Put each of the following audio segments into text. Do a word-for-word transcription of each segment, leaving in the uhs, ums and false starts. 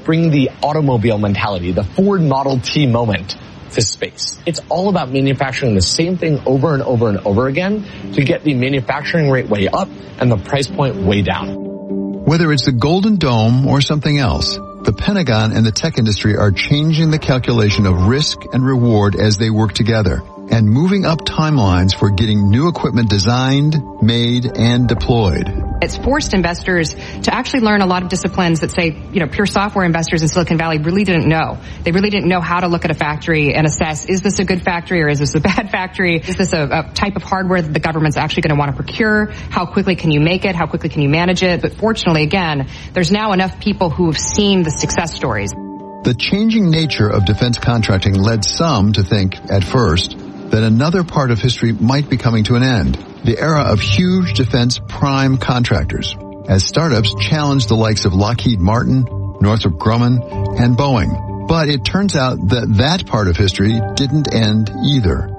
bring the automobile mentality, the Ford Model T moment to space. It's all about manufacturing the same thing over and over and over again to get the manufacturing rate way up and the price point way down. Whether it's the Golden Dome or something else, the Pentagon and the tech industry are changing the calculation of risk and reward as they work together and moving up timelines for getting new equipment designed, made, and deployed. It's forced investors to actually learn a lot of disciplines that say, you know, pure software investors in Silicon Valley really didn't know. They really didn't know how to look at a factory and assess, is this a good factory or is this a bad factory? Is this a, a type of hardware that the government's actually going to want to procure? How quickly can you make it? How quickly can you manage it? But fortunately, again, there's now enough people who have seen the success stories. The changing nature of defense contracting led some to think, at first, that another part of history might be coming to an end, the era of huge defense prime contractors, as startups challenged the likes of Lockheed Martin, Northrop Grumman, and Boeing. But it turns out that that part of history didn't end either.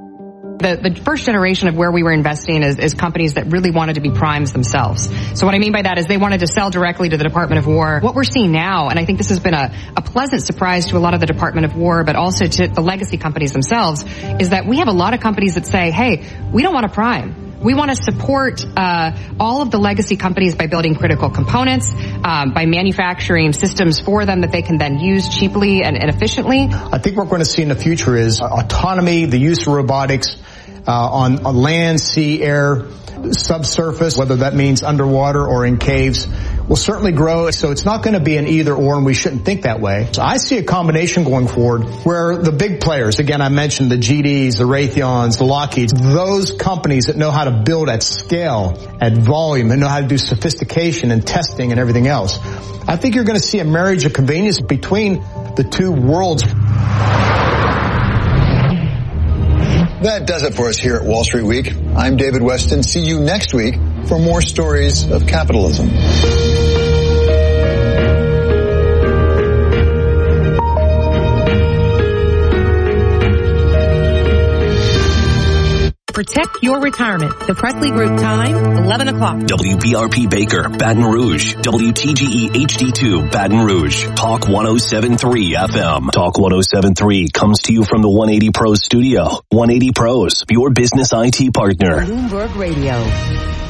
The, the first generation of where we were investing is, is companies that really wanted to be primes themselves. So what I mean by that is they wanted to sell directly to the Department of War. What we're seeing now, and I think this has been a, a pleasant surprise to a lot of the Department of War, but also to the legacy companies themselves, is that we have a lot of companies that say, hey, we don't want a prime. We want to support uh, all of the legacy companies by building critical components, um, by manufacturing systems for them that they can then use cheaply and, and efficiently. I think what we're going to see in the future is autonomy, the use of robotics uh, on, on land, sea, air, subsurface, whether that means underwater or in caves, will certainly grow. So it's not going to be an either or, and we shouldn't think that way. So I see a combination going forward where the big players, again, I mentioned the G Ds, the Raytheons, the Lockheeds, those companies that know how to build at scale, at volume, and know how to do sophistication and testing and everything else. I think you're going to see a marriage of convenience between the two worlds. That does it for us here at Wall Street Week. I'm David Weston. See you next week for more stories of capitalism. Protect your retirement. The Presley Group time, eleven o'clock. W B R P Baker, Baton Rouge. W T G E H D two, Baton Rouge. Talk one oh seven point three F M. Talk one oh seven point three comes to you from the one eighty Pros studio. one eighty Pros, your business I T partner. Bloomberg Radio.